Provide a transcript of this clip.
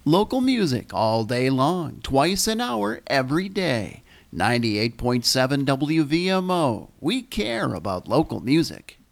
Local music all day long, twice an hour every day. 98.7 WVMO. We care about local music.